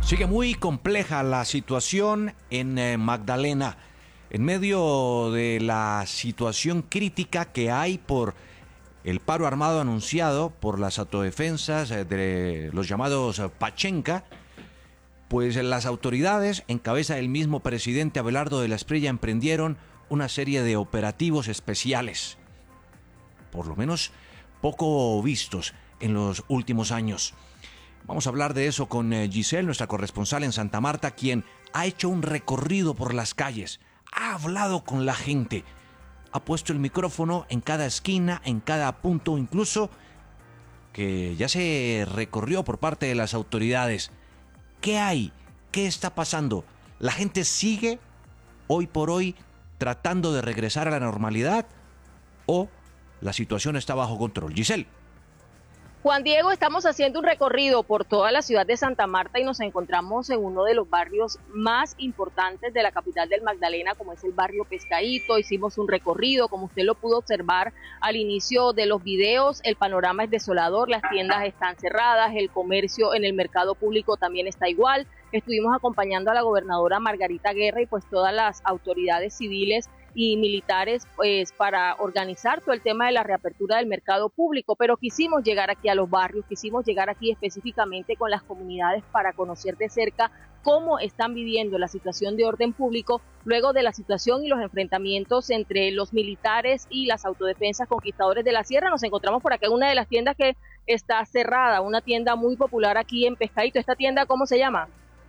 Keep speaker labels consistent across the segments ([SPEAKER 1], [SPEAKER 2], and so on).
[SPEAKER 1] Sigue muy compleja la situación en Magdalena, en medio de la situación crítica que hay por el paro armado anunciado por las autodefensas de los llamados Pachenca. Pues las autoridades, en cabeza del mismo presidente Abelardo de la Espriella, emprendieron una serie de operativos especiales, por lo menos poco vistos en los últimos años. Vamos a hablar de eso con Giselle, nuestra corresponsal en Santa Marta, quien ha hecho un recorrido por las calles, ha hablado con la gente, ha puesto el micrófono en cada esquina, en cada punto, incluso que ya se recorrió por parte de las autoridades. ¿Qué hay? ¿Qué está pasando? ¿La gente sigue hoy por hoy tratando de regresar a la normalidad o la situación está bajo control? Giselle.
[SPEAKER 2] Juan Diego, estamos haciendo un recorrido por toda la ciudad de Santa Marta y nos encontramos en uno de los barrios más importantes de la capital del Magdalena, como es el barrio Pescadito. Hicimos un recorrido, como usted lo pudo observar al inicio de los videos, el panorama es desolador, las tiendas están cerradas, el comercio en el mercado público también está igual. Estuvimos acompañando a la gobernadora Margarita Guerra y pues todas las autoridades civiles y militares pues para organizar todo el tema de la reapertura del mercado público, pero quisimos llegar aquí a los barrios, quisimos llegar aquí específicamente con las comunidades para conocer de cerca cómo están viviendo la situación de orden público luego de la situación y los enfrentamientos entre los militares y las autodefensas conquistadores de la sierra. Nos encontramos por acá en una de las tiendas que está cerrada, una tienda muy popular aquí en Pescadito. ¿Esta tienda cómo se llama?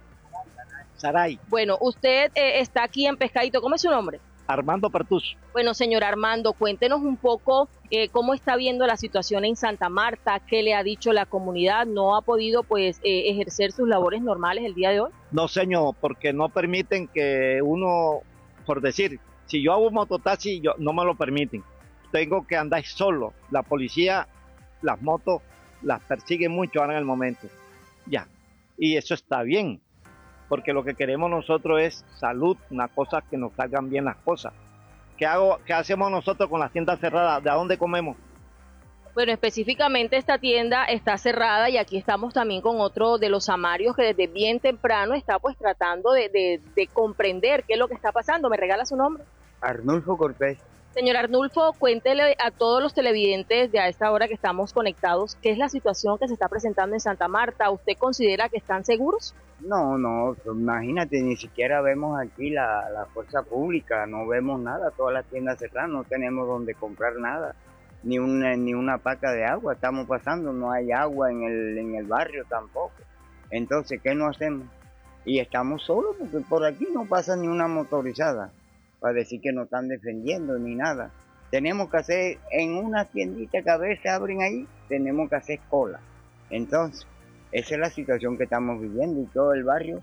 [SPEAKER 3] Saray.
[SPEAKER 2] Bueno, usted está aquí en Pescadito, ¿cómo es su nombre?
[SPEAKER 3] Armando Pertus.
[SPEAKER 2] Bueno, señor Armando, cuéntenos un poco cómo está viendo la situación en Santa Marta, qué le ha dicho la comunidad, ¿no ha podido pues ejercer sus labores normales el día de hoy?
[SPEAKER 3] No, señor, porque no permiten que uno, por decir, si yo hago mototaxi, no me lo permiten. Tengo que andar solo. La policía, las motos, las persiguen mucho ahora en el momento. Ya. Y eso está bien, porque lo que queremos nosotros es salud, una cosa que nos salgan bien las cosas. ¿Qué hacemos nosotros con las tiendas cerradas? ¿De dónde comemos?
[SPEAKER 2] Bueno, específicamente esta tienda está cerrada y aquí estamos también con otro de los amarios que desde bien temprano está pues tratando de comprender qué es lo que está pasando. ¿Me regala su nombre?
[SPEAKER 4] Arnulfo Cortés.
[SPEAKER 2] Señor Arnulfo, cuéntele a todos los televidentes de a esta hora que estamos conectados, ¿qué es la situación que se está presentando en Santa Marta? ¿Usted considera que están seguros?
[SPEAKER 4] No, imagínate, ni siquiera vemos aquí la fuerza pública, no vemos nada, todas las tiendas cerradas, no tenemos donde comprar nada, ni una paca de agua estamos pasando, no hay agua en el barrio tampoco. Entonces, ¿qué no hacemos? Y estamos solos porque por aquí no pasa ni una motorizada para decir que nos están defendiendo ni nada. Tenemos que hacer en una tiendita que a veces abren ahí, tenemos que hacer cola. Entonces, esa es la situación que estamos viviendo y todo el barrio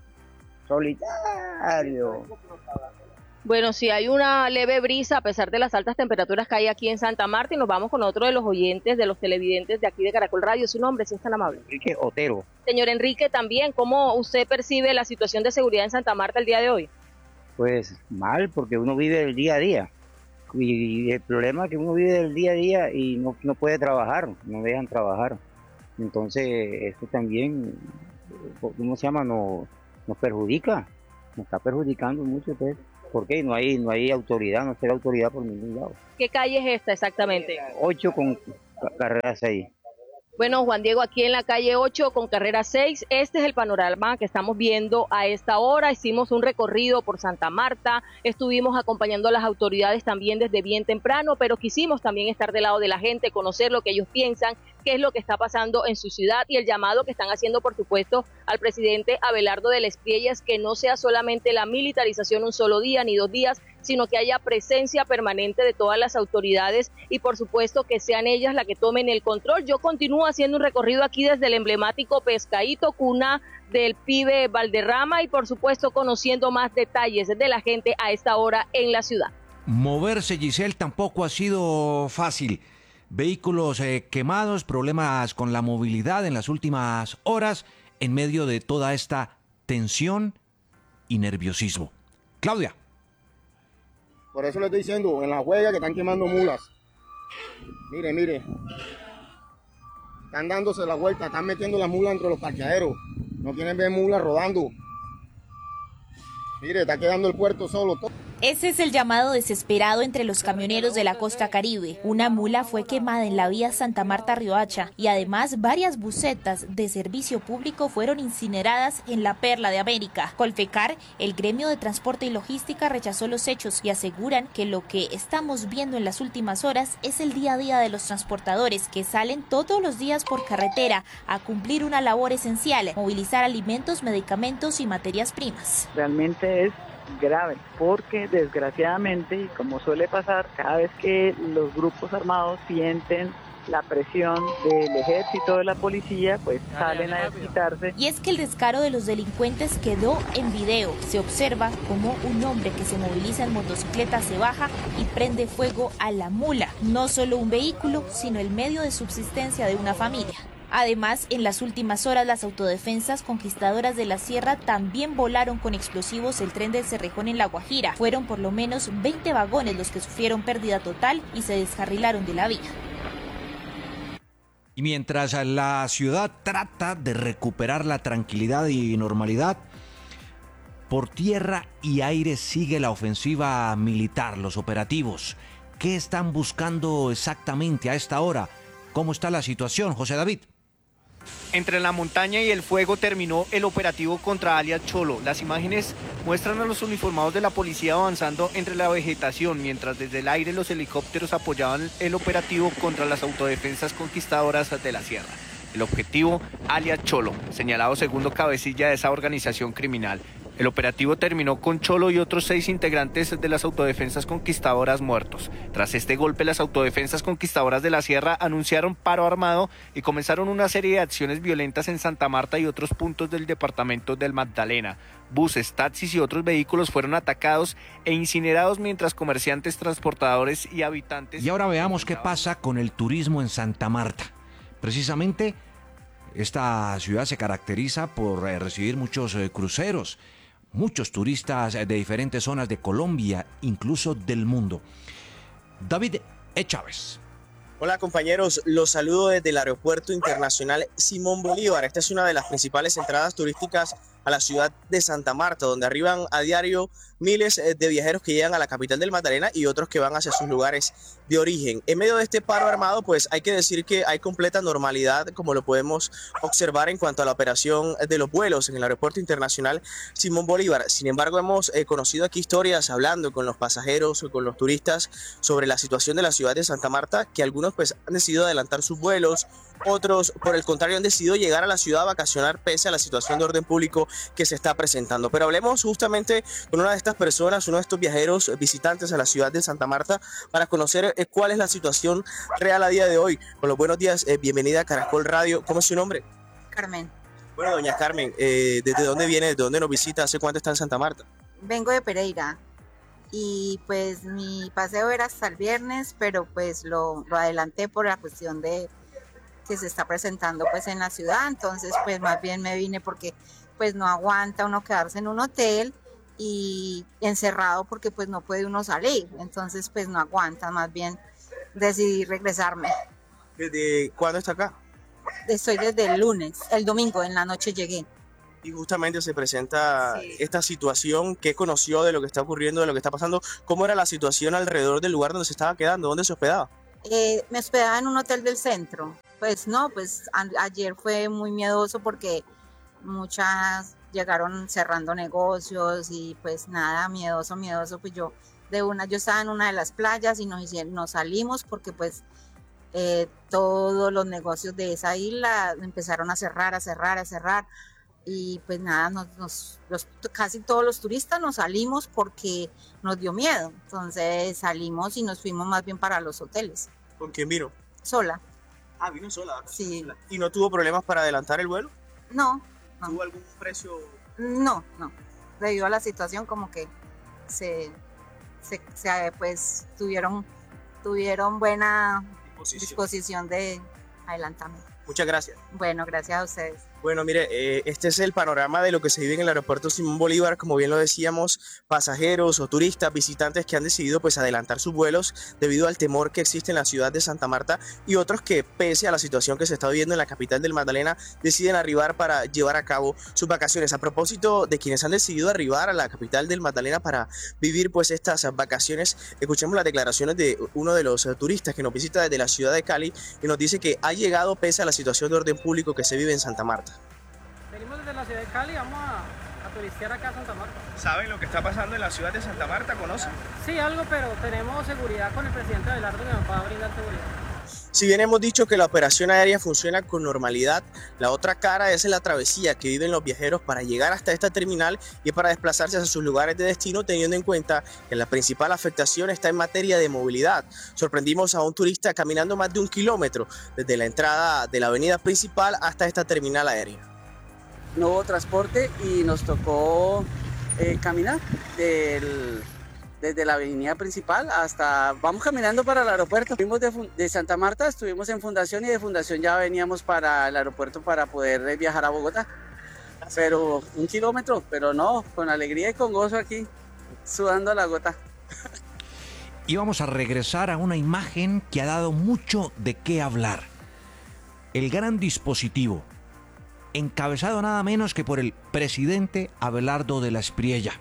[SPEAKER 4] solitario.
[SPEAKER 2] Bueno, sí hay una leve brisa a pesar de las altas temperaturas que hay aquí en Santa Marta y nos vamos con otro de los oyentes, de los televidentes de aquí de Caracol Radio. Su nombre, si es tan amable.
[SPEAKER 3] Enrique Otero.
[SPEAKER 2] Señor Enrique, también, ¿cómo usted percibe la situación de seguridad en Santa Marta el día de hoy?
[SPEAKER 4] Pues mal, porque uno vive el día a día. Y el problema es que uno vive el día a día y no puede trabajar, no dejan trabajar. Entonces, esto también, ¿cómo se llama? Nos perjudica, nos está perjudicando mucho. Pues. ¿Por qué? No hay autoridad, no está la autoridad por ningún lado.
[SPEAKER 2] ¿Qué calle es esta exactamente?
[SPEAKER 4] 8 con carrera 6.
[SPEAKER 2] Bueno, Juan Diego, aquí en la calle 8 con carrera 6, este es el panorama que estamos viendo a esta hora. Hicimos un recorrido por Santa Marta, estuvimos acompañando a las autoridades también desde bien temprano, pero quisimos también estar del lado de la gente, conocer lo que ellos piensan, qué es lo que está pasando en su ciudad y el llamado que están haciendo, por supuesto, al presidente Abelardo de la Espriella es que no sea solamente la militarización un solo día ni 2 días, sino que haya presencia permanente de todas las autoridades y por supuesto que sean ellas las que tomen el control. Yo continúo haciendo un recorrido aquí desde el emblemático Pescadito, cuna del pibe Valderrama y por supuesto conociendo más detalles de la gente a esta hora en la ciudad.
[SPEAKER 1] Moverse, Giselle, tampoco ha sido fácil. Vehículos quemados, problemas con la movilidad en las últimas horas en medio de toda esta tensión y nerviosismo. Claudia.
[SPEAKER 5] Por eso le estoy diciendo, en la huella que están quemando mulas. Mire. Están dándose la vuelta, están metiendo las mulas entre los parqueaderos. No quieren ver mulas rodando. Mire, está quedando el puerto solo.
[SPEAKER 6] Ese es el llamado desesperado entre los camioneros de la costa Caribe. Una mula fue quemada en la vía Santa Marta-Riohacha y además varias busetas de servicio público fueron incineradas en la Perla de América. Colfecar, el gremio de transporte y logística, rechazó los hechos y aseguran que lo que estamos viendo en las últimas horas es el día a día de los transportadores que salen todos los días por carretera a cumplir una labor esencial, movilizar alimentos, medicamentos y materias primas.
[SPEAKER 7] Realmente es grave, porque desgraciadamente, y como suele pasar, cada vez que los grupos armados sienten la presión del ejército, de la policía, pues salen a desquitarse.
[SPEAKER 6] Y es que el descaro de los delincuentes quedó en video. Se observa como un hombre que se moviliza en motocicleta se baja y prende fuego a la mula. No solo un vehículo, sino el medio de subsistencia de una familia. Además, en las últimas horas, las autodefensas conquistadoras de la sierra también volaron con explosivos el tren del Cerrejón en La Guajira. Fueron por lo menos 20 vagones los que sufrieron pérdida total y se descarrilaron de la vía.
[SPEAKER 1] Y mientras la ciudad trata de recuperar la tranquilidad y normalidad, por tierra y aire sigue la ofensiva militar, los operativos. ¿Qué están buscando exactamente a esta hora? ¿Cómo está la situación, José David?
[SPEAKER 8] Entre la montaña y el fuego terminó el operativo contra alias Cholo. Las imágenes muestran a los uniformados de la policía avanzando entre la vegetación, mientras desde el aire los helicópteros apoyaban el operativo contra las autodefensas conquistadoras de la sierra. El objetivo, alias Cholo, señalado segundo cabecilla de esa organización criminal. El operativo terminó con Cholo y otros 6 integrantes de las autodefensas conquistadoras muertos. Tras este golpe, las autodefensas conquistadoras de la sierra anunciaron paro armado y comenzaron una serie de acciones violentas en Santa Marta y otros puntos del departamento del Magdalena. Buses, taxis y otros vehículos fueron atacados e incinerados mientras comerciantes, transportadores y habitantes...
[SPEAKER 1] Y ahora veamos qué pasa con el turismo en Santa Marta. Precisamente, esta ciudad se caracteriza por recibir muchos cruceros. Muchos turistas de diferentes zonas de Colombia, incluso del mundo. David E. Chávez.
[SPEAKER 9] Hola compañeros, los saludo desde el Aeropuerto Internacional Simón Bolívar. Esta es una de las principales entradas turísticas a la ciudad de Santa Marta, donde arriban a diario miles de viajeros que llegan a la capital del Magdalena y otros que van hacia sus lugares de origen. En medio de este paro armado, pues hay que decir que hay completa normalidad, como lo podemos observar en cuanto a la operación de los vuelos en el Aeropuerto Internacional Simón Bolívar. Sin embargo, hemos conocido aquí historias hablando con los pasajeros o con los turistas sobre la situación de la ciudad de Santa Marta, que algunos pues han decidido adelantar sus vuelos, otros por el contrario han decidido llegar a la ciudad a vacacionar pese a la situación de orden público que se está presentando. Pero hablemos justamente con una de estas personas, uno de estos viajeros visitantes a la ciudad de Santa Marta, para conocer cuál es la situación real a día de hoy. Con los buenos días, bienvenida a Caracol Radio. ¿Cómo es su nombre?
[SPEAKER 10] Carmen.
[SPEAKER 9] Bueno, doña Carmen, ¿desde dónde viene, desde dónde nos visita? ¿Hace cuánto está en Santa Marta?
[SPEAKER 10] Vengo de Pereira y pues mi paseo era hasta el viernes, pero pues lo adelanté por la cuestión de que se está presentando pues en la ciudad. Entonces pues más bien me vine porque pues no aguanta uno quedarse en un hotel y encerrado, porque pues no puede uno salir, entonces pues no aguanta, más bien decidí regresarme.
[SPEAKER 9] ¿Desde cuándo está acá?
[SPEAKER 10] Estoy desde el lunes, el domingo en la noche llegué.
[SPEAKER 9] Y justamente se presenta esta situación. ¿Qué conoció de lo que está ocurriendo, de lo que está pasando? ¿Cómo era la situación alrededor del lugar donde se estaba quedando? ¿Dónde se hospedaba?
[SPEAKER 10] Me hospedaba en un hotel del centro. Pues no, pues ayer fue muy miedoso porque muchas llegaron cerrando negocios y pues nada, miedoso, pues yo estaba en una de las playas y nos salimos porque pues todos los negocios de esa isla empezaron a cerrar y pues nada, casi todos los turistas nos salimos porque nos dio miedo, entonces salimos y nos fuimos más bien para los hoteles.
[SPEAKER 9] ¿Con quién vino?
[SPEAKER 10] Sola.
[SPEAKER 9] Ah, vino sola.
[SPEAKER 10] Sí.
[SPEAKER 9] ¿Y no tuvo problemas para adelantar el vuelo?
[SPEAKER 10] No.
[SPEAKER 9] ¿Tuvo algún precio?
[SPEAKER 10] No. Debido a la situación como que pues tuvieron buena disposición de adelantarme.
[SPEAKER 9] Muchas gracias.
[SPEAKER 10] Bueno, gracias a ustedes.
[SPEAKER 9] Bueno, mire, este es el panorama de lo que se vive en el aeropuerto Simón Bolívar. Como bien lo decíamos, pasajeros o turistas, visitantes que han decidido pues adelantar sus vuelos debido al temor que existe en la ciudad de Santa Marta, y otros que, pese a la situación que se está viviendo en la capital del Magdalena, deciden arribar para llevar a cabo sus vacaciones. A propósito de quienes han decidido arribar a la capital del Magdalena para vivir pues estas vacaciones, escuchemos las declaraciones de uno de los turistas que nos visita desde la ciudad de Cali y nos dice que ha llegado pese a la situación de orden público que se vive en Santa Marta.
[SPEAKER 11] Venimos desde la ciudad de Cali, vamos a turistear acá a Santa Marta.
[SPEAKER 9] ¿Saben lo que está pasando en la ciudad de Santa Marta? ¿Conocen?
[SPEAKER 11] Sí, algo, pero tenemos seguridad con el presidente Abelardo que nos va a brindar seguridad.
[SPEAKER 9] Si bien hemos dicho que la operación aérea funciona con normalidad, la otra cara es la travesía que viven los viajeros para llegar hasta esta terminal y para desplazarse a sus lugares de destino, teniendo en cuenta que la principal afectación está en materia de movilidad. Sorprendimos a un turista caminando más de 1 kilómetro desde la entrada de la avenida principal hasta esta terminal aérea.
[SPEAKER 12] No hubo transporte y nos tocó caminar desde la avenida principal hasta... Vamos caminando para el aeropuerto. Fuimos de Santa Marta, estuvimos en Fundación y de Fundación ya veníamos para el aeropuerto para poder viajar a Bogotá. Pero 1 kilómetro, pero no, con alegría y con gozo aquí, sudando la gota.
[SPEAKER 1] Y vamos a regresar a una imagen que ha dado mucho de qué hablar. El gran dispositivo, encabezado nada menos que por el presidente Abelardo de la Espriella,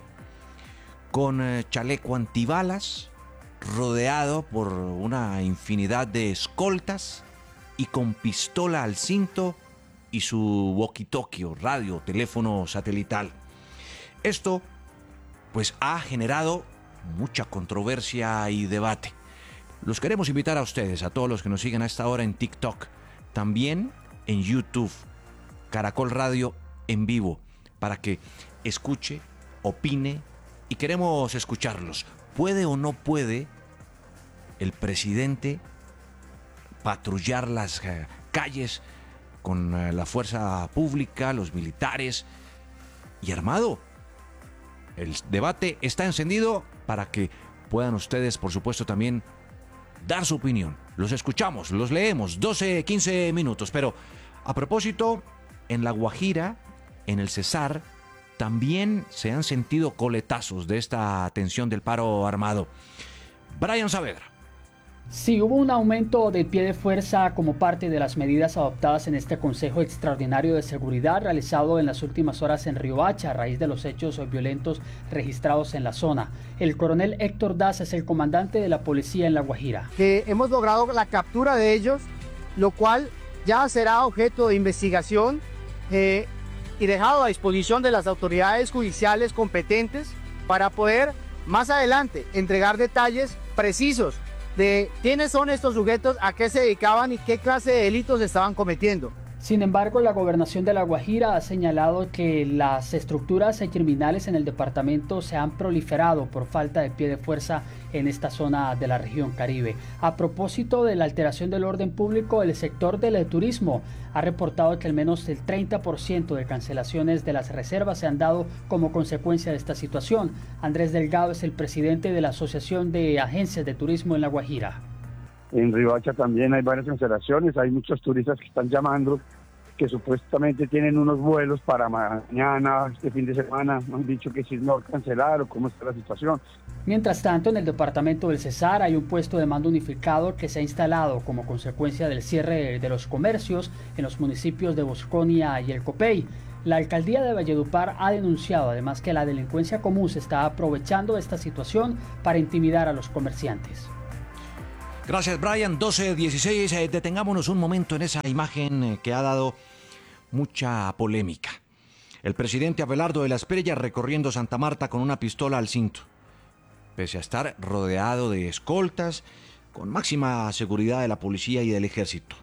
[SPEAKER 1] con chaleco antibalas, rodeado por una infinidad de escoltas y con pistola al cinto y su walkie-talkie o radio, teléfono satelital. Esto pues ha generado mucha controversia y debate. Los queremos invitar a ustedes, a todos los que nos siguen a esta hora en TikTok, también en YouTube, Caracol Radio en vivo, para que escuche, opine, y queremos escucharlos. ¿Puede o no puede el presidente patrullar las calles con la fuerza pública, los militares y armado? El debate está encendido para que puedan ustedes, por supuesto, también dar su opinión. Los escuchamos, los leemos, 12, 15 minutos. Pero a propósito, en La Guajira, en el Cesar, también se han sentido coletazos de esta tensión del paro armado. Brian Saavedra.
[SPEAKER 13] Sí, hubo un aumento del pie de fuerza como parte de las medidas adoptadas en este Consejo Extraordinario de Seguridad realizado en las últimas horas en Riohacha a raíz de los hechos violentos registrados en la zona. El coronel Héctor Daza es el comandante de la policía en La Guajira.
[SPEAKER 14] Que hemos logrado la captura de ellos, lo cual ya será objeto de investigación y dejado a disposición de las autoridades judiciales competentes para poder más adelante entregar detalles precisos de quiénes son estos sujetos, a qué se dedicaban y qué clase de delitos estaban cometiendo.
[SPEAKER 13] Sin embargo, la gobernación de La Guajira ha señalado que las estructuras criminales en el departamento se han proliferado por falta de pie de fuerza en esta zona de la región Caribe. A propósito de la alteración del orden público, el sector del turismo ha reportado que al menos el 30% de cancelaciones de las reservas se han dado como consecuencia de esta situación. Andrés Delgado es el presidente de la Asociación de Agencias de Turismo en La Guajira.
[SPEAKER 15] En Riohacha también hay varias cancelaciones, hay muchos turistas que están llamando, que supuestamente tienen unos vuelos para mañana, este fin de semana, han dicho que si no cancelar o cómo está la situación.
[SPEAKER 13] Mientras tanto, en el departamento del Cesar hay un puesto de mando unificado que se ha instalado como consecuencia del cierre de los comercios en los municipios de Bosconia y El Copey. La alcaldía de Valledupar ha denunciado además que la delincuencia común se está aprovechando de esta situación para intimidar a los comerciantes.
[SPEAKER 1] Gracias, Brian. 12:16. Detengámonos un momento en esa imagen que ha dado mucha polémica. El presidente Abelardo de la Espriella recorriendo Santa Marta con una pistola al cinto, pese a estar rodeado de escoltas, con máxima seguridad de la policía y del ejército.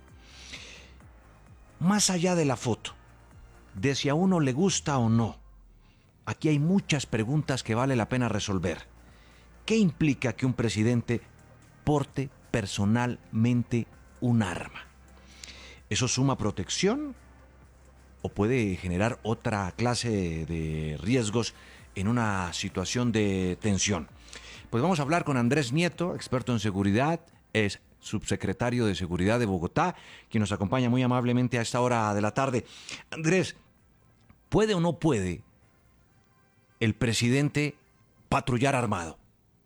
[SPEAKER 1] Más allá de la foto, de si a uno le gusta o no, aquí hay muchas preguntas que vale la pena resolver. ¿Qué implica que un presidente porte personalmente un arma? ¿Eso suma protección o puede generar otra clase de riesgos en una situación de tensión? Pues vamos a hablar con Andrés Nieto, experto en seguridad, es subsecretario de Seguridad de Bogotá, quien nos acompaña muy amablemente a esta hora de la tarde. Andrés, ¿puede o no puede el presidente patrullar armado?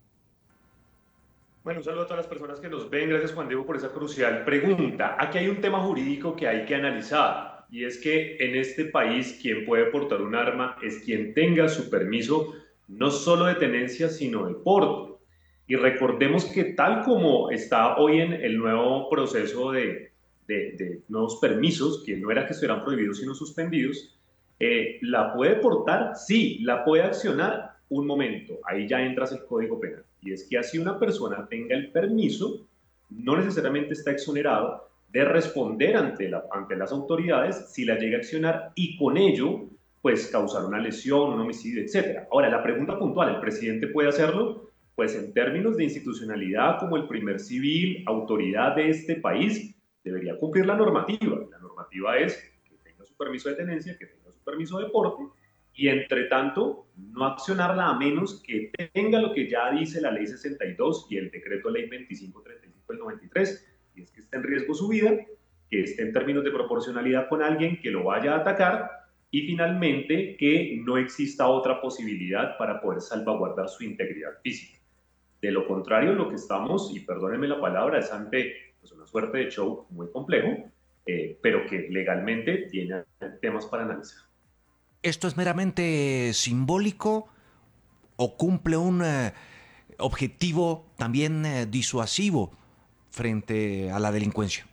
[SPEAKER 16] Bueno, un saludo a todas las personas que nos ven. Gracias, Juan Diego, por esa crucial pregunta. Aquí hay un tema jurídico que hay que analizar, y es que en este país quien puede portar un arma es quien tenga su permiso, no solo de tenencia, sino de porte. Y recordemos que tal como está hoy en el nuevo proceso de nuevos permisos, que no era que estuvieran prohibidos, sino suspendidos, ¿la puede portar? Sí, la puede accionar. Un momento, ahí ya entras el Código Penal. Y es que así una persona tenga el permiso, no necesariamente está exonerado de responder ante las autoridades si la llega a accionar y con ello, pues, causar una lesión, un homicidio, etc. Ahora, la pregunta puntual, ¿el presidente puede hacerlo? Pues en términos de institucionalidad, como el primer civil, autoridad de este país, debería cumplir la normativa. La normativa es que tenga su permiso de tenencia, que tenga su permiso de porte, y entre tanto, no accionarla a menos que tenga lo que ya dice la Ley 62 y el Decreto Ley 2535 del 93, y es que esté en riesgo su vida, que esté en términos de proporcionalidad con alguien que lo vaya a atacar, y finalmente que no exista otra posibilidad para poder salvaguardar su integridad física. De lo contrario, lo que estamos, y perdónenme la palabra, es ante pues, una suerte de show muy complejo, pero que legalmente tiene temas para analizar.
[SPEAKER 1] ¿Esto es meramente simbólico o cumple un objetivo también disuasivo frente a la delincuencia?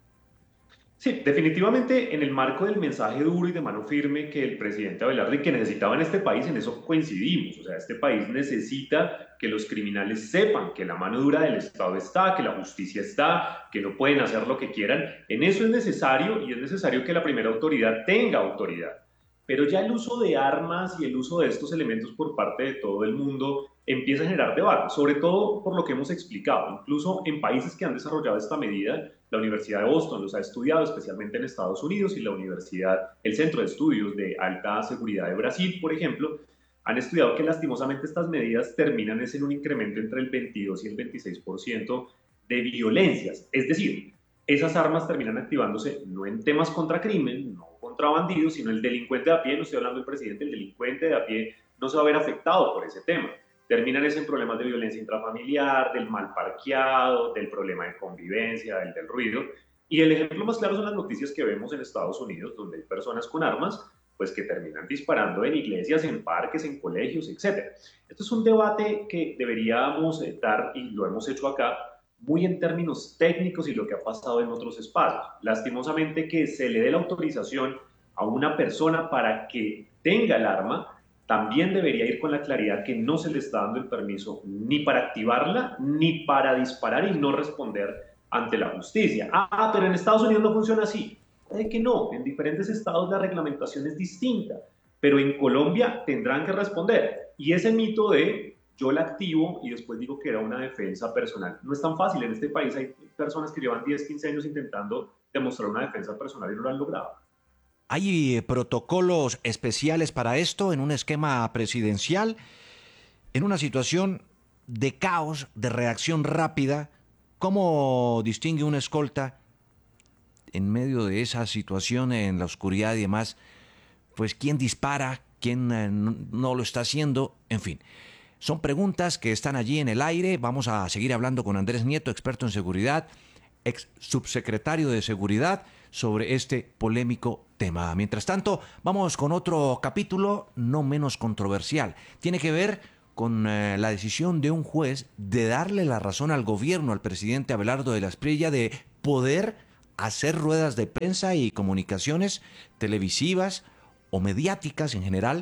[SPEAKER 16] Sí, definitivamente en el marco del mensaje duro y de mano firme que el presidente Abelardo y que necesitaba en este país, en eso coincidimos. O sea, este país necesita que los criminales sepan que la mano dura del Estado está, que la justicia está, que no pueden hacer lo que quieran. En eso es necesario, y es necesario que la primera autoridad tenga autoridad. Pero ya el uso de armas y el uso de estos elementos por parte de todo el mundo empieza a generar debate, sobre todo por lo que hemos explicado. Incluso en países que han desarrollado esta medida, la Universidad de Boston los ha estudiado, especialmente en Estados Unidos, y el Centro de Estudios de Alta Seguridad de Brasil, por ejemplo, han estudiado que lastimosamente estas medidas terminan en un incremento entre el 22 y el 26% de violencias. Es decir, esas armas terminan activándose no en temas contra crimen, no contra bandidos, sino el delincuente de a pie, no estoy hablando del presidente, el delincuente de a pie no se va a ver afectado por ese tema. Terminan en problemas de violencia intrafamiliar, del mal parqueado, del problema de convivencia, del ruido. Y el ejemplo más claro son las noticias que vemos en Estados Unidos, donde hay personas con armas, pues que terminan disparando en iglesias, en parques, en colegios, etc. Esto es un debate que deberíamos dar, y lo hemos hecho acá, muy en términos técnicos y lo que ha pasado en otros espacios. Lastimosamente, que se le dé la autorización a una persona para que tenga el arma, también debería ir con la claridad que no se le está dando el permiso ni para activarla, ni para disparar y no responder ante la justicia. Pero en Estados Unidos no funciona así. Puede que no, en diferentes estados la reglamentación es distinta, pero en Colombia tendrán que responder. Y ese mito de yo la activo y después digo que era una defensa personal, no es tan fácil. En este país hay personas que llevan 10, 15 años intentando demostrar una defensa personal y no lo han logrado.
[SPEAKER 1] ¿Hay protocolos especiales para esto en un esquema presidencial? En una situación de caos, de reacción rápida, ¿cómo distingue una escolta en medio de esa situación, en la oscuridad y demás? Pues quién dispara, quién no lo está haciendo, en fin. Son preguntas que están allí en el aire. Vamos a seguir hablando con Andrés Nieto, experto en seguridad, ex subsecretario de Seguridad, sobre este polémico tema. Mientras tanto, vamos con otro capítulo no menos controversial. Tiene que ver con la decisión de un juez de darle la razón al gobierno, al presidente Abelardo de la Espriella, de poder hacer ruedas de prensa y comunicaciones televisivas o mediáticas en general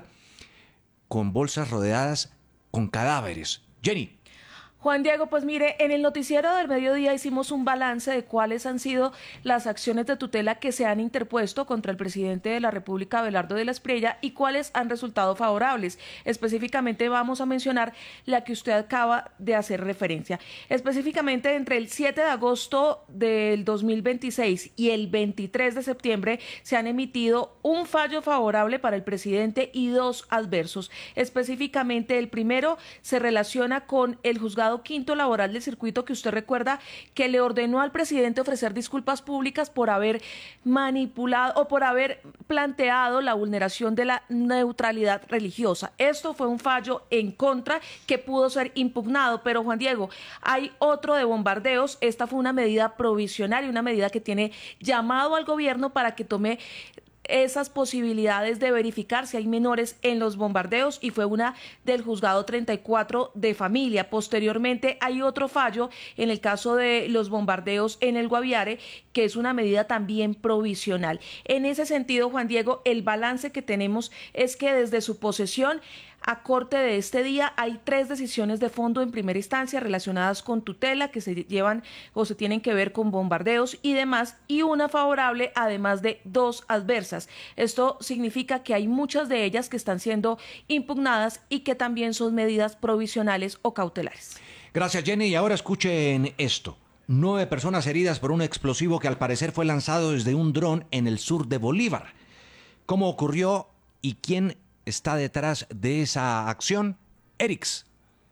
[SPEAKER 1] con bolsas rodeadas con cadáveres. Jenny.
[SPEAKER 17] Juan Diego, pues mire, en el noticiero del mediodía hicimos un balance de cuáles han sido las acciones de tutela que se han interpuesto contra el presidente de la República, Abelardo de la Espriella, y cuáles han resultado favorables. Específicamente vamos a mencionar la que usted acaba de hacer referencia. Específicamente entre el 7 de agosto del 2026 y el 23 de septiembre se han emitido un fallo favorable para el presidente y dos adversos. Específicamente el primero se relaciona con el juzgado juzgado quinto laboral del circuito, que usted recuerda que le ordenó al presidente ofrecer disculpas públicas por haber manipulado o por haber planteado la vulneración de la neutralidad religiosa. Esto fue un fallo en contra que pudo ser impugnado, pero Juan Diego, hay otro de bombardeos. Esta fue una medida provisional y una medida que tiene llamado al gobierno para que tome esas posibilidades de verificar si hay menores en los bombardeos, y fue una del juzgado 34 de familia. Posteriormente hay otro fallo en el caso de los bombardeos en el Guaviare, que es una medida también provisional. En ese sentido, Juan Diego, el balance que tenemos es que desde su posesión a corte de este día hay 3 decisiones de fondo en primera instancia relacionadas con tutela que se llevan o se tienen que ver con bombardeos y demás, y una favorable además de 2 adversas. Esto significa que hay muchas de ellas que están siendo impugnadas y que también son medidas provisionales o cautelares.
[SPEAKER 1] Gracias, Jenny. Y ahora escuchen esto. 9 personas heridas por un explosivo que al parecer fue lanzado desde un dron en el sur de Bolívar. ¿Cómo ocurrió y quién está detrás de esa acción? Erix.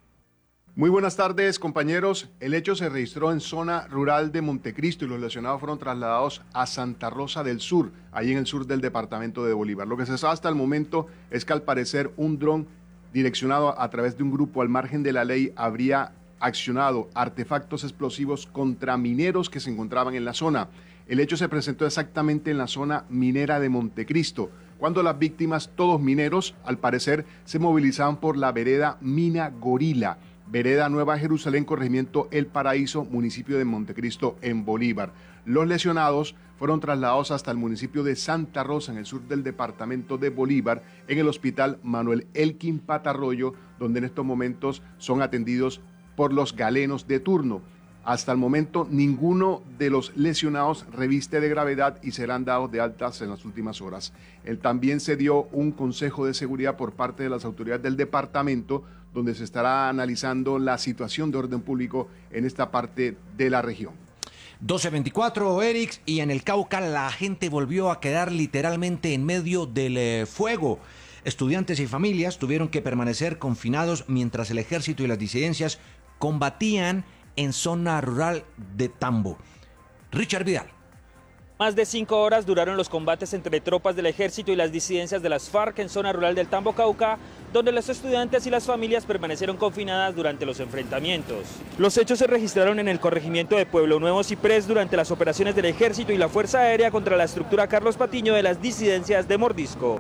[SPEAKER 18] Muy buenas tardes, compañeros. El hecho se registró en zona rural de Montecristo y los lesionados fueron trasladados a Santa Rosa del Sur, ahí en el sur del departamento de Bolívar. Lo que se sabe hasta el momento es que al parecer un dron direccionado a través de un grupo al margen de la ley habría accionado artefactos explosivos contra mineros que se encontraban en la zona. El hecho se presentó exactamente en la zona minera de Montecristo, cuando las víctimas, todos mineros, al parecer se movilizaban por la vereda Mina Gorila, vereda Nueva Jerusalén, corregimiento El Paraíso, municipio de Montecristo, en Bolívar. Los lesionados fueron trasladados hasta el municipio de Santa Rosa, en el sur del departamento de Bolívar, en el hospital Manuel Elkin Patarroyo, donde en estos momentos son atendidos por los galenos de turno. Hasta el momento, ninguno de los lesionados reviste de gravedad y serán dados de altas en las últimas horas. También se dio un consejo de seguridad por parte de las autoridades del departamento, donde se estará analizando la situación de orden público en esta parte de la región.
[SPEAKER 1] 12:24, Erix, y en el Cauca la gente volvió a quedar literalmente en medio del fuego. Estudiantes y familias tuvieron que permanecer confinados mientras el ejército y las disidencias combatían en zona rural de Tambo. Richard Vidal.
[SPEAKER 19] Más de 5 horas duraron los combates entre tropas del ejército y las disidencias de las FARC en zona rural del Tambo, Cauca, donde los estudiantes y las familias permanecieron confinadas durante los enfrentamientos. Los hechos se registraron en el corregimiento de Pueblo Nuevo Ciprés durante las operaciones del ejército y la Fuerza Aérea contra la estructura Carlos Patiño de las disidencias de Mordisco.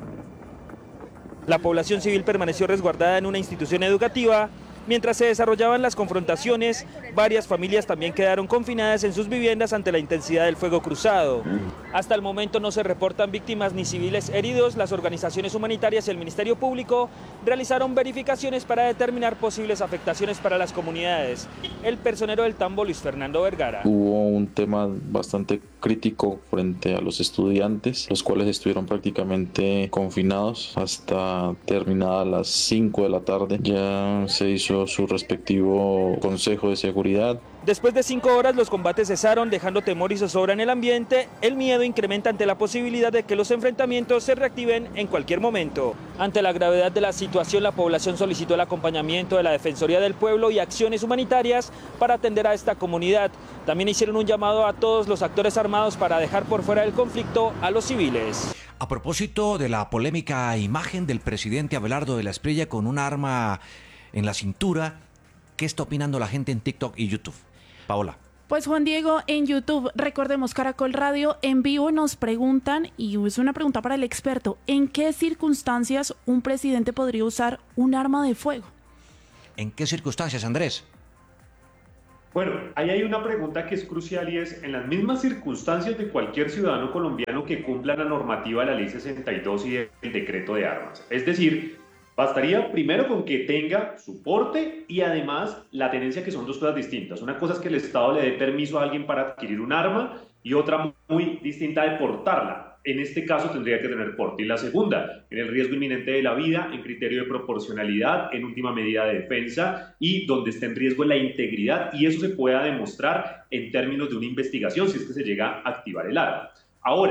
[SPEAKER 19] La población civil permaneció resguardada en una institución educativa. Mientras se desarrollaban las confrontaciones, varias familias también quedaron confinadas en sus viviendas ante la intensidad del fuego cruzado. Hasta el momento no se reportan víctimas ni civiles heridos. Las organizaciones humanitarias y el Ministerio Público realizaron verificaciones para determinar posibles afectaciones para las comunidades. El personero del Tambo, Luis Fernando Vergara.
[SPEAKER 20] Hubo un tema bastante crítico frente a los estudiantes, los cuales estuvieron prácticamente confinados hasta terminadas las 5 de la tarde. Ya se hizo su respectivo consejo de seguridad.
[SPEAKER 19] Después de 5 horas los combates cesaron, dejando temor y zozobra en el ambiente. El miedo incrementa ante la posibilidad de que los enfrentamientos se reactiven en cualquier momento. Ante la gravedad de la situación, la población solicitó el acompañamiento de la Defensoría del Pueblo y acciones humanitarias para atender a esta comunidad. También hicieron un llamado a todos los actores armados para dejar por fuera del conflicto a los civiles.
[SPEAKER 1] A propósito de la polémica imagen del presidente Abelardo de la Espriella con un arma en la cintura, ¿qué está opinando la gente en TikTok y YouTube? Paola.
[SPEAKER 21] Pues Juan Diego, en YouTube, recordemos Caracol Radio, en vivo nos preguntan, y es una pregunta para el experto, ¿en qué circunstancias un presidente podría usar un arma de fuego?
[SPEAKER 1] ¿En qué circunstancias, Andrés?
[SPEAKER 16] Bueno, ahí hay una pregunta que es crucial y es, en las mismas circunstancias de cualquier ciudadano colombiano que cumpla la normativa de la Ley 62 y el decreto de armas. Es decir, bastaría primero con que tenga su porte y además la tenencia, que son dos cosas distintas. Una cosa es que el Estado le dé permiso a alguien para adquirir un arma y otra muy distinta de portarla. En este caso tendría que tener porte. Y la segunda, en el riesgo inminente de la vida, en criterio de proporcionalidad, en última medida de defensa y donde esté en riesgo la integridad, y eso se pueda demostrar en términos de una investigación si es que se llega a activar el arma. Ahora,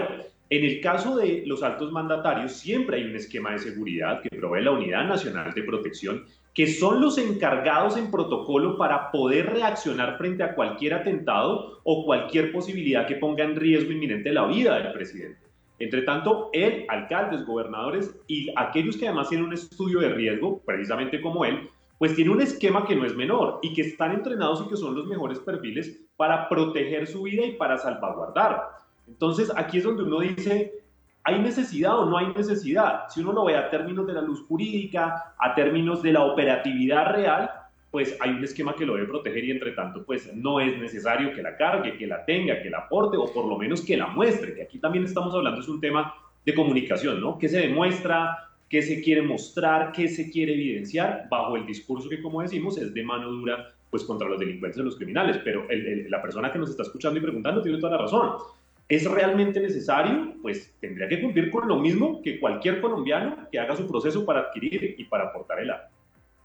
[SPEAKER 16] En el caso de los altos mandatarios, siempre hay un esquema de seguridad que provee la Unidad Nacional de Protección, que son los encargados en protocolo para poder reaccionar frente a cualquier atentado o cualquier posibilidad que ponga en riesgo inminente la vida del presidente. Entre tanto, él, alcaldes, gobernadores y aquellos que además tienen un estudio de riesgo, precisamente como él, pues tiene un esquema que no es menor y que están entrenados y que son los mejores perfiles para proteger su vida y para salvaguardar. Entonces, aquí es donde uno dice, ¿hay necesidad o no hay necesidad? Si uno lo ve a términos de la luz jurídica, a términos de la operatividad real, pues hay un esquema que lo debe proteger y entre tanto, pues no es necesario que la cargue, que la tenga, que la aporte o por lo menos que la muestre, que aquí también estamos hablando, es un tema de comunicación, ¿no? ¿Qué se demuestra? ¿Qué se quiere mostrar? ¿Qué se quiere evidenciar? Bajo el discurso que, como decimos, es de mano dura, pues contra los delincuentes y los criminales. Pero la persona que nos está escuchando y preguntando tiene toda la razón. ¿Es realmente necesario? Pues tendría que cumplir con lo mismo que cualquier colombiano que haga su proceso para adquirir y para aportar el arma.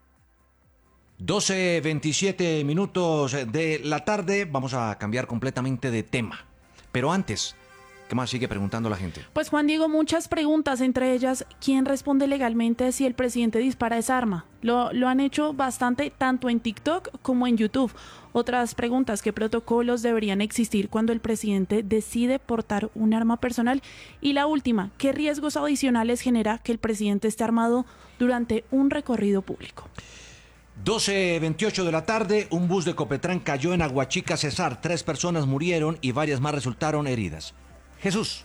[SPEAKER 1] 12:27 minutos de la tarde. Vamos a cambiar completamente de tema. Pero antes, ¿qué más sigue preguntando la gente?
[SPEAKER 21] Pues Juan Diego, muchas preguntas, entre ellas, ¿quién responde legalmente si el presidente dispara esa arma? Lo han hecho bastante tanto en TikTok como en YouTube. Otras preguntas, ¿qué protocolos deberían existir cuando el presidente decide portar un arma personal? Y la última, ¿qué riesgos adicionales genera que el presidente esté armado durante un recorrido público?
[SPEAKER 1] 12:28 de la tarde, un bus de Copetrán cayó en Aguachica, Cesar. 3 personas murieron y varias más resultaron heridas. Jesús.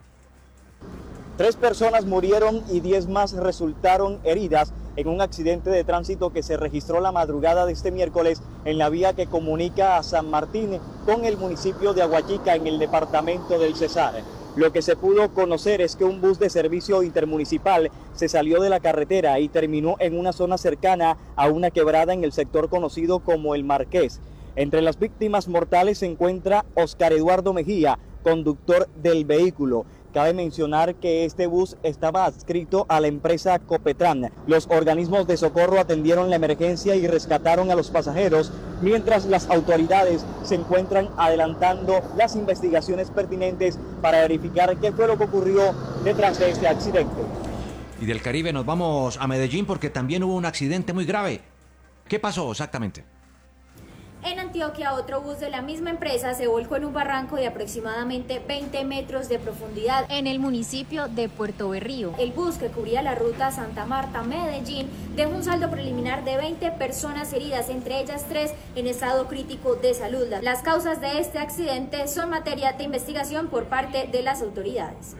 [SPEAKER 3] 3 personas murieron y 10 más resultaron heridas en un accidente de tránsito que se registró la madrugada de este miércoles en la vía que comunica a San Martín con el municipio de Aguachica en el departamento del Cesar. Lo que se pudo conocer es que un bus de servicio intermunicipal se salió de la carretera y terminó en una zona cercana a una quebrada en el sector conocido como El Marqués. Entre las víctimas mortales se encuentra Oscar Eduardo Mejía, conductor del vehículo. Cabe mencionar que este bus estaba adscrito a la empresa Copetrán. Los organismos de socorro atendieron la emergencia y rescataron a los pasajeros, mientras las autoridades se encuentran adelantando las investigaciones pertinentes para verificar qué fue lo que ocurrió detrás de este accidente.
[SPEAKER 1] Y del Caribe nos vamos a Medellín porque también hubo un accidente muy grave. ¿Qué pasó exactamente?
[SPEAKER 22] En Antioquia, otro bus de la misma empresa se volcó en un barranco de aproximadamente 20 metros de profundidad en el municipio de Puerto Berrío. El bus, que cubría la ruta Santa Marta-Medellín, dejó un saldo preliminar de 20 personas heridas, entre ellas 3 en estado crítico de salud. Las causas de este accidente son materia de investigación por parte de las autoridades.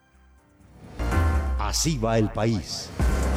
[SPEAKER 23] Así va el país.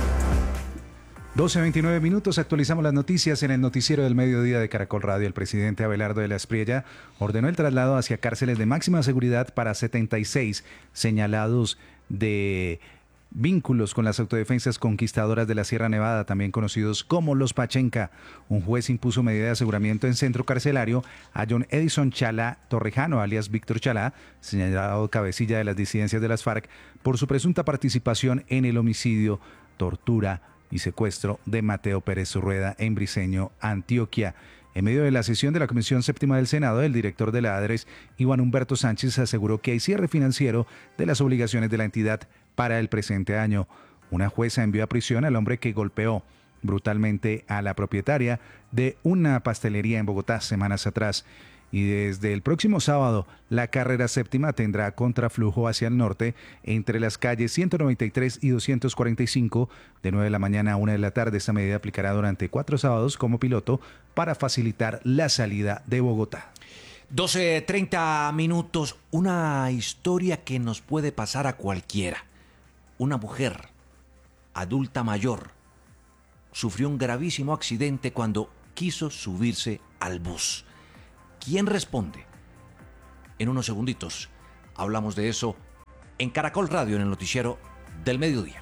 [SPEAKER 24] 12:29 minutos, actualizamos las noticias en el noticiero del mediodía de Caracol Radio. El presidente Abelardo de la Espriella ordenó el traslado hacia cárceles de máxima seguridad para 76 señalados de vínculos con las autodefensas conquistadoras de la Sierra Nevada, también conocidos como los Pachenca. Un juez impuso medida de aseguramiento en centro carcelario a John Edison Chalá Torrejano, alias Víctor Chalá, señalado cabecilla de las disidencias de las FARC, por su presunta participación en el homicidio, tortura y secuestro de Mateo Pérez Rueda en Briceño, Antioquia. En medio de la sesión de la Comisión Séptima del Senado, el director de la ADRES, Iván Humberto Sánchez, aseguró que hay cierre financiero de las obligaciones de la entidad para el presente año. Una jueza envió a prisión al hombre que golpeó brutalmente a la propietaria de una pastelería en Bogotá semanas atrás. Y desde el próximo sábado, la carrera séptima tendrá contraflujo hacia el norte entre las calles 193 y 245 de 9 de la mañana a 1 de la tarde. Esta medida aplicará durante 4 sábados como piloto para facilitar la salida de Bogotá.
[SPEAKER 1] 12:30 minutos. Una historia que nos puede pasar a cualquiera. Una mujer adulta mayor sufrió un gravísimo accidente cuando quiso subirse al bus. ¿Quién responde? En unos segunditos hablamos de eso en Caracol Radio, en el noticiero del mediodía.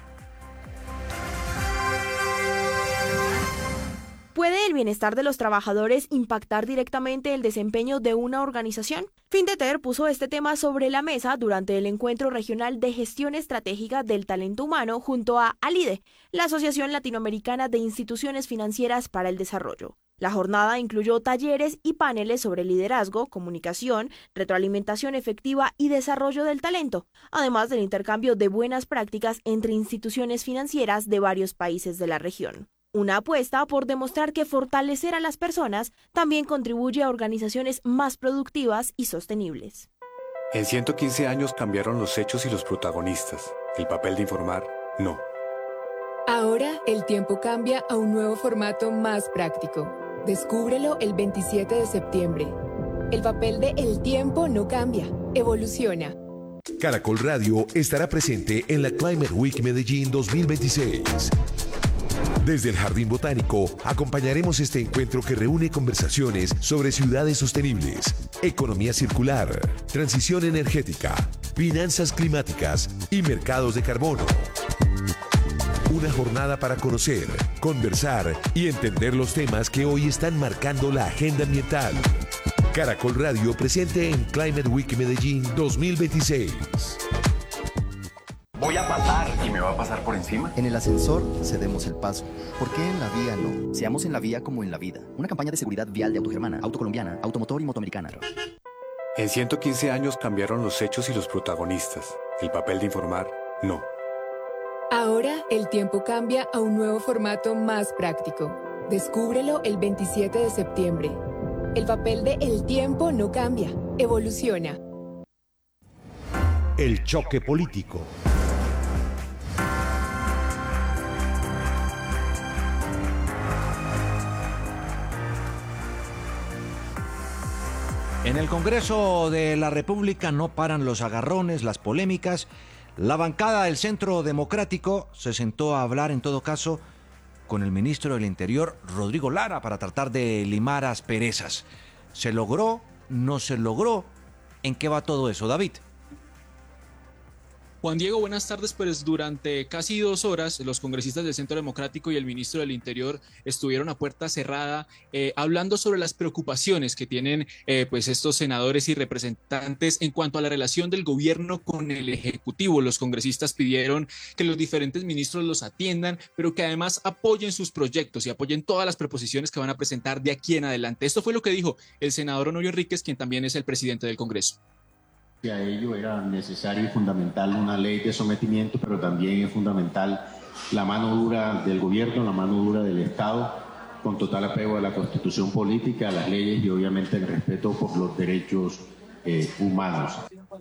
[SPEAKER 25] ¿Puede el bienestar de los trabajadores impactar directamente el desempeño de una organización? Findeter puso este tema sobre la mesa durante el Encuentro Regional de Gestión Estratégica del Talento Humano junto a ALIDE, la Asociación Latinoamericana de Instituciones Financieras para el Desarrollo. La jornada incluyó talleres y paneles sobre liderazgo, comunicación, retroalimentación efectiva y desarrollo del talento, además del intercambio de buenas prácticas entre instituciones financieras de varios países de la región. Una apuesta por demostrar que fortalecer a las personas también contribuye a organizaciones más productivas y sostenibles.
[SPEAKER 2] En 115 años cambiaron los hechos y los protagonistas. El papel de informar, no.
[SPEAKER 4] Ahora el tiempo cambia a un nuevo formato más práctico. Descúbrelo el 27 de septiembre. El papel de El Tiempo no cambia, evoluciona.
[SPEAKER 5] Caracol Radio estará presente en la Climate Week Medellín 2026. Desde el Jardín Botánico acompañaremos este encuentro que reúne conversaciones sobre ciudades sostenibles, economía circular, transición energética, finanzas climáticas y mercados de carbono. Una jornada para conocer, conversar y entender los temas que hoy están marcando la agenda ambiental. Caracol Radio presente en Climate Week Medellín 2026.
[SPEAKER 7] Voy a pasar y me va a pasar por encima.
[SPEAKER 23] En el ascensor cedemos el paso. ¿Por qué en la vía no? Seamos en la vía como en la vida. Una campaña de seguridad vial de Autogermana, Autocolombiana, Automotor y Motoamericana.
[SPEAKER 2] En 115 años cambiaron los hechos y los protagonistas. El papel de informar, no.
[SPEAKER 4] Ahora el tiempo cambia a un nuevo formato más práctico. Descúbrelo el 27 de septiembre. El papel de El Tiempo no cambia, evoluciona.
[SPEAKER 5] El choque político.
[SPEAKER 1] En el Congreso de la República no paran los agarrones, las polémicas. La bancada del Centro Democrático se sentó a hablar, en todo caso, con el ministro del Interior, Rodrigo Lara, para tratar de limar asperezas. ¿Se logró? ¿No se logró? ¿En qué va todo eso, David?
[SPEAKER 26] Juan Diego, buenas tardes. Pues durante casi 2 horas los congresistas del Centro Democrático y el ministro del Interior estuvieron a puerta cerrada hablando sobre las preocupaciones que tienen pues estos senadores y representantes en cuanto a la relación del gobierno con el Ejecutivo. Los congresistas pidieron que los diferentes ministros los atiendan, pero que además apoyen sus proyectos y apoyen todas las proposiciones que van a presentar de aquí en adelante. Esto fue lo que dijo el senador Honorio Enríquez, quien también es el presidente del Congreso.
[SPEAKER 27] A ello era necesario y fundamental una ley de sometimiento, pero también es fundamental la mano dura del gobierno, la mano dura del Estado, con total apego a la Constitución política, a las leyes y obviamente el respeto por los derechos humanos.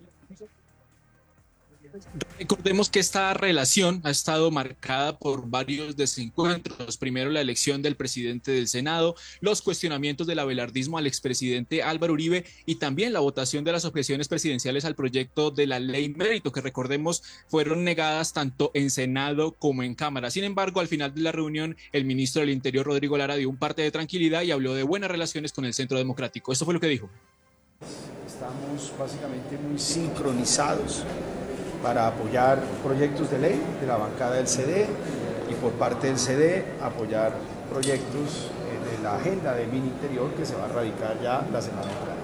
[SPEAKER 26] Recordemos que esta relación ha estado marcada por varios desencuentros. Primero, la elección del presidente del Senado, los cuestionamientos del abelardismo al expresidente Álvaro Uribe y también la votación de las objeciones presidenciales al proyecto de la ley mérito, que recordemos fueron negadas tanto en Senado como en Cámara. Sin embargo, al final de la reunión, el ministro del Interior, Rodrigo Lara, dio un parte de tranquilidad y habló de buenas relaciones con el Centro Democrático. Esto fue lo que dijo.
[SPEAKER 28] Estamos básicamente muy sincronizados para apoyar proyectos de ley de la bancada del CD y por parte del CD apoyar proyectos de la agenda de Mininterior que se va a radicar ya la semana entrante.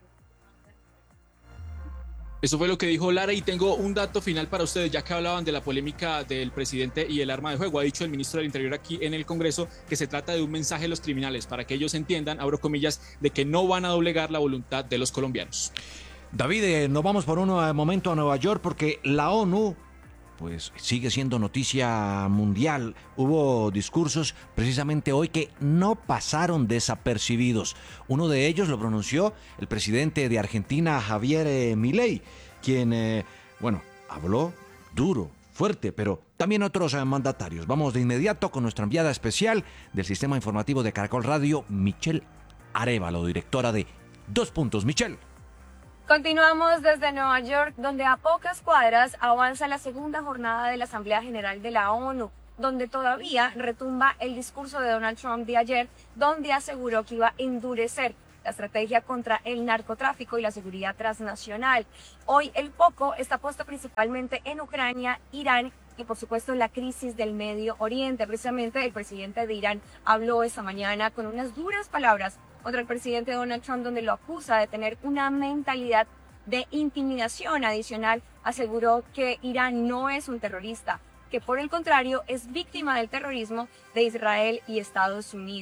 [SPEAKER 26] Eso fue lo que dijo Lara y tengo un dato final para ustedes, ya que hablaban de la polémica del presidente y el arma de fuego. Ha dicho el ministro del Interior aquí en el Congreso que se trata de un mensaje a los criminales para que ellos entiendan, abro comillas, de que no van a doblegar la voluntad de los colombianos.
[SPEAKER 1] David, nos vamos por un momento a Nueva York porque la ONU pues sigue siendo noticia mundial. Hubo discursos precisamente hoy que no pasaron desapercibidos. Uno de ellos lo pronunció el presidente de Argentina, Javier Milei, quien, habló duro, fuerte, pero también otros mandatarios. Vamos de inmediato con nuestra enviada especial del Sistema Informativo de Caracol Radio, Michelle Arévalo, directora de 2 Puntos. Michelle.
[SPEAKER 29] Continuamos desde Nueva York, donde a pocas cuadras avanza la segunda jornada de la Asamblea General de la ONU, donde todavía retumba el discurso de Donald Trump de ayer, donde aseguró que iba a endurecer la estrategia contra el narcotráfico y la seguridad transnacional. Hoy el foco está puesto principalmente en Ucrania, Irán y por supuesto la crisis del Medio Oriente. Precisamente el presidente de Irán habló esta mañana con unas duras palabras contra el presidente Donald Trump, donde lo acusa de tener una mentalidad de intimidación. Adicional, aseguró que Irán no es un terrorista, que por el contrario es víctima del terrorismo de Israel y Estados Unidos.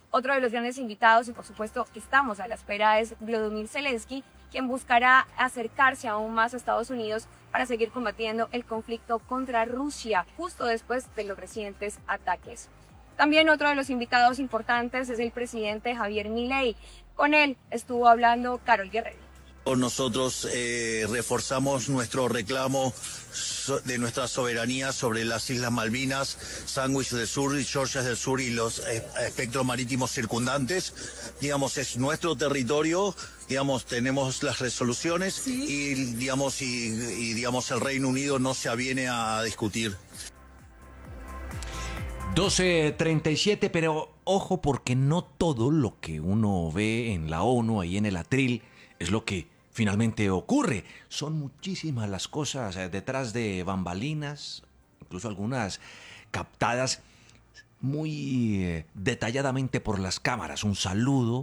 [SPEAKER 29] Otro de los grandes invitados, y por supuesto que estamos a la espera, es Volodymyr Zelensky, quien buscará acercarse aún más a Estados Unidos para seguir combatiendo el conflicto contra Rusia, justo después de los recientes ataques. También otro de los invitados importantes es el presidente Javier Milei. Con él estuvo hablando Carol Guerrero.
[SPEAKER 6] Nosotros reforzamos nuestro reclamo de nuestra soberanía sobre las Islas Malvinas, Sandwich del Sur y Georgias del Sur y los espectros marítimos circundantes. Digamos, es nuestro territorio, digamos, tenemos las resoluciones y digamos el Reino Unido no se aviene a discutir.
[SPEAKER 1] 12:37, pero ojo porque no todo lo que uno ve en la ONU, ahí en el atril, es lo que finalmente ocurre. Son muchísimas las cosas detrás de bambalinas, incluso algunas captadas muy detalladamente por las cámaras. Un saludo,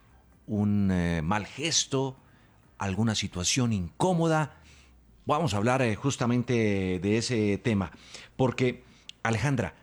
[SPEAKER 1] un mal gesto, alguna situación incómoda. Vamos a hablar justamente de ese tema, porque, Alejandra,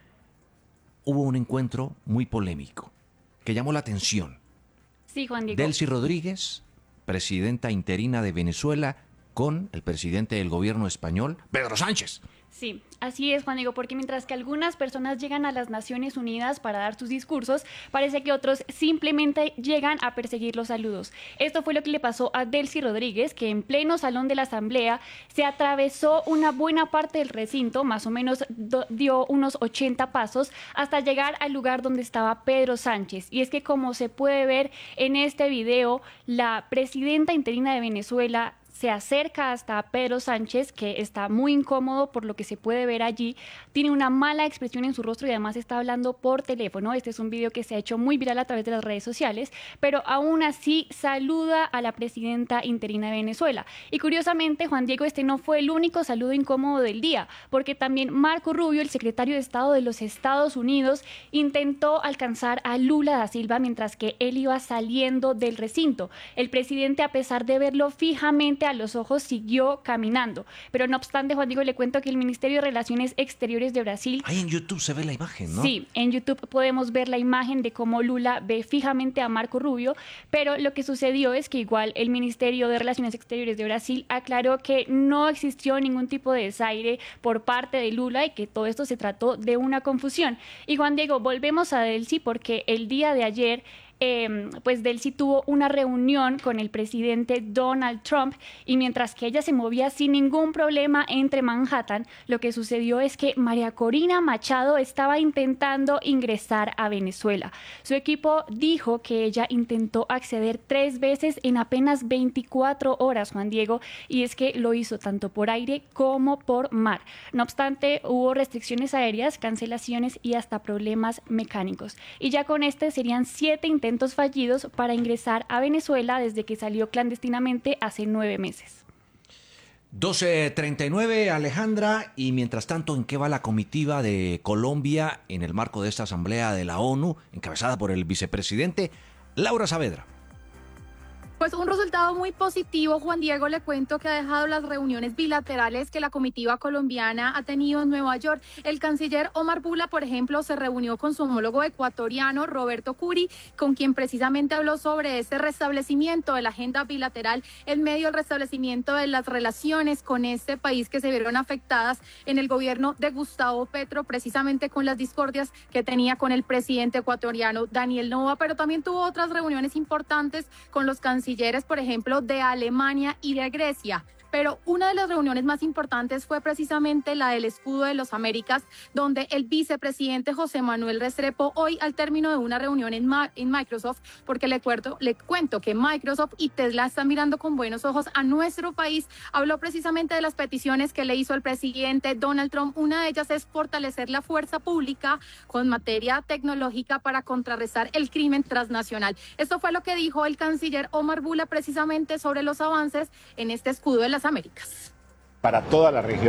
[SPEAKER 1] hubo un encuentro muy polémico que llamó la atención.
[SPEAKER 8] Sí, Juan Diego.
[SPEAKER 1] Delcy Rodríguez, presidenta interina de Venezuela, con el presidente del gobierno español, Pedro Sánchez.
[SPEAKER 8] Sí, así es, Juan Diego, porque mientras que algunas personas llegan a las Naciones Unidas para dar sus discursos, parece que otros simplemente llegan a perseguir los saludos. Esto fue lo que le pasó a Delcy Rodríguez, que en pleno salón de la Asamblea se atravesó una buena parte del recinto, más o menos dio unos 80 pasos, hasta llegar al lugar donde estaba Pedro Sánchez. Y es que, como se puede ver en este video, la presidenta interina de Venezuela se acerca hasta Pedro Sánchez, que está muy incómodo por lo que se puede ver allí. Tiene una mala expresión en su rostro y además está hablando por teléfono. Este es un video que se ha hecho muy viral a través de las redes sociales, pero aún así saluda a la presidenta interina de Venezuela. Y curiosamente, Juan Diego, este no fue el único saludo incómodo del día, porque también Marco Rubio, el secretario de Estado de los Estados Unidos, intentó alcanzar a Lula da Silva mientras que él iba saliendo del recinto. El presidente, a pesar de verlo fijamente a los ojos, siguió caminando. Pero no obstante, Juan Diego, le cuento que el Ministerio de Relaciones Exteriores de Brasil...
[SPEAKER 1] Ahí en YouTube se ve la imagen, ¿no?
[SPEAKER 8] Sí, en YouTube podemos ver la imagen de cómo Lula ve fijamente a Marco Rubio, pero lo que sucedió es que igual el Ministerio de Relaciones Exteriores de Brasil aclaró que no existió ningún tipo de desaire por parte de Lula y que todo esto se trató de una confusión. Y Juan Diego, volvemos a Delcy porque el día de ayer pues Delcy tuvo una reunión con el presidente Donald Trump y mientras que ella se movía sin ningún problema entre Manhattan, lo que sucedió es que María Corina Machado estaba intentando ingresar a Venezuela. Su equipo dijo que ella intentó acceder 3 veces en apenas 24 horas, Juan Diego, y es que lo hizo tanto por aire como por mar. No obstante, hubo restricciones aéreas, cancelaciones y hasta problemas mecánicos. Y ya con este serían 7 intentos fallidos para ingresar a Venezuela desde que salió clandestinamente hace 9 meses.
[SPEAKER 1] 12:39, Alejandra, y mientras tanto, ¿en qué va la comitiva de Colombia en el marco de esta asamblea de la ONU, encabezada por el vicepresidente Laura Saavedra?
[SPEAKER 9] Pues un resultado muy positivo, Juan Diego, le cuento que ha dejado las reuniones bilaterales que la comitiva colombiana ha tenido en Nueva York. El canciller Omar Bula, por ejemplo, se reunió con su homólogo ecuatoriano, Roberto Curi, con quien precisamente habló sobre ese restablecimiento de la agenda bilateral en medio del restablecimiento de las relaciones con este país que se vieron afectadas en el gobierno de Gustavo Petro, precisamente con las discordias que tenía con el presidente ecuatoriano Daniel Noboa, pero también tuvo otras reuniones importantes con los cancilleres, por ejemplo, de Alemania y de Grecia. Pero una de las reuniones más importantes fue precisamente la del Escudo de los Américas, donde el vicepresidente José Manuel Restrepo, hoy al término de una reunión en Microsoft, porque le cuento que Microsoft y Tesla están mirando con buenos ojos a nuestro país, habló precisamente de las peticiones que le hizo el presidente Donald Trump. Una de ellas es fortalecer la fuerza pública con materia tecnológica para contrarrestar el crimen transnacional. Esto fue lo que dijo el canciller Omar Bula precisamente sobre los avances en este Escudo de las Américas.
[SPEAKER 28] Para toda la región.